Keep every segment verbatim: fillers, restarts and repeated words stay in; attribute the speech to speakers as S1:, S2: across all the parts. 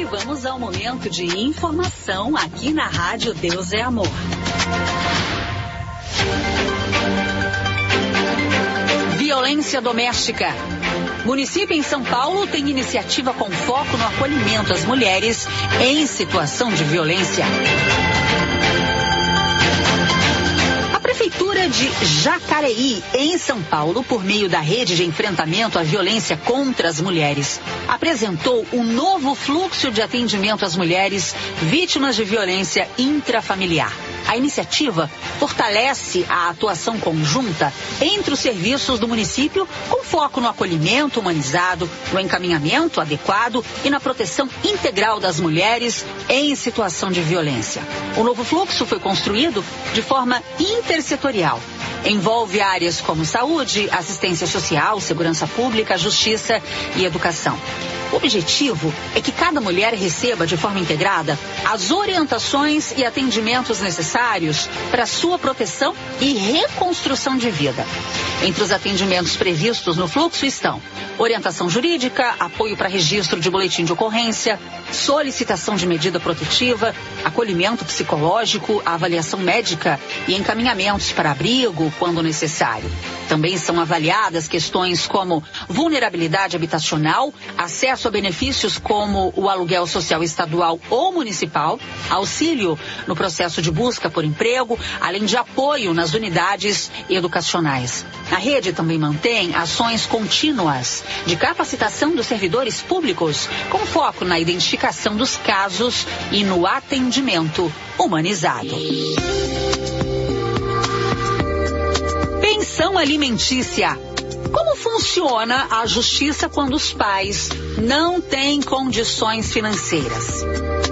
S1: E vamos ao momento de informação aqui na Rádio Deus é Amor. Violência doméstica. Município em São Paulo tem iniciativa com foco no acolhimento às mulheres em situação de violência. A Prefeitura de Jacareí, em São Paulo, por meio da Rede de Enfrentamento à Violência contra as Mulheres, apresentou um novo fluxo de atendimento às mulheres vítimas de violência intrafamiliar. A iniciativa fortalece a atuação conjunta entre os serviços do município, com foco no acolhimento humanizado, no encaminhamento adequado e na proteção integral das mulheres em situação de violência. O novo fluxo foi construído de forma intersetorial. Envolve áreas como saúde, assistência social, segurança pública, justiça e educação. O objetivo é que cada mulher receba de forma integrada as orientações e atendimentos necessários para sua proteção e reconstrução de vida. Entre os atendimentos previstos no fluxo estão orientação jurídica, apoio para registro de boletim de ocorrência, solicitação de medida protetiva, acolhimento psicológico, avaliação médica e encaminhamentos para abrigo quando necessário. Também são avaliadas questões como vulnerabilidade habitacional, acesso a benefícios como o aluguel social estadual ou municipal, auxílio no processo de busca por emprego, além de apoio nas unidades educacionais. A rede também mantém ações contínuas de capacitação dos servidores públicos, com foco na identificação dos casos e no atendimento humanizado. Pensão alimentícia. Como funciona a justiça quando os pais não têm condições financeiras?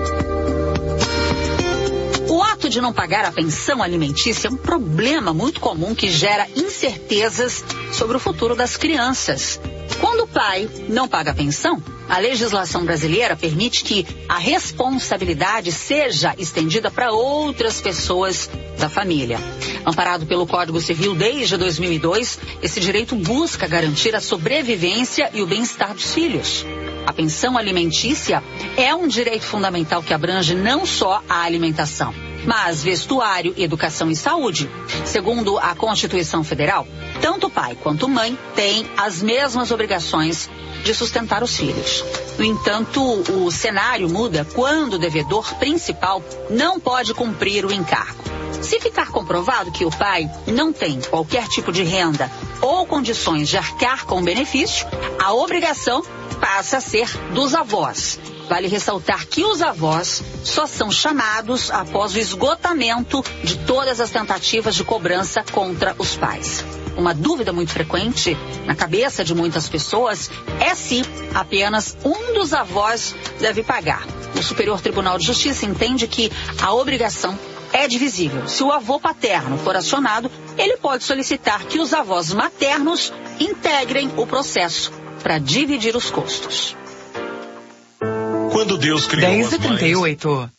S1: O ato de não pagar a pensão alimentícia é um problema muito comum que gera incertezas sobre o futuro das crianças. Quando o pai não paga a pensão, a legislação brasileira permite que a responsabilidade seja estendida para outras pessoas da família. Amparado pelo Código Civil desde dois mil e dois, esse direito busca garantir a sobrevivência e o bem-estar dos filhos. A pensão alimentícia é um direito fundamental que abrange não só a alimentação, mas vestuário, educação e saúde. Segundo a Constituição Federal, tanto o pai quanto a mãe têm as mesmas obrigações de sustentar os filhos. No entanto, o cenário muda quando o devedor principal não pode cumprir o encargo. Se ficar comprovado que o pai não tem qualquer tipo de renda ou condições de arcar com o benefício, a obrigação passa a ser dos avós. Vale ressaltar que os avós só são chamados após o esgotamento de todas as tentativas de cobrança contra os pais. Uma dúvida muito frequente na cabeça de muitas pessoas é se apenas um dos avós deve pagar. O Superior Tribunal de Justiça entende que a obrigação é divisível. Se o avô paterno for acionado, ele pode solicitar que os avós maternos integrem o processo para dividir os custos.
S2: Quando Deus criou
S3: dez e trinta e oito.